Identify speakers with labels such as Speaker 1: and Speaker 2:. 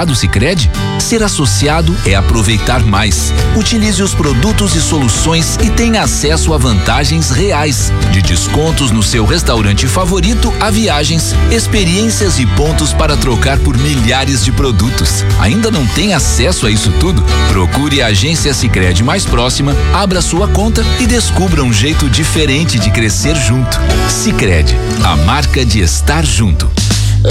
Speaker 1: associado Sicredi? Ser associado é aproveitar mais. Utilize os produtos e soluções e tenha acesso a vantagens reais, de descontos no seu restaurante favorito a viagens, experiências e pontos para trocar por milhares de produtos. Ainda não tem acesso a isso tudo? Procure a agência Sicredi mais próxima, abra sua conta e descubra um jeito diferente de crescer junto. Sicredi, a marca de estar junto.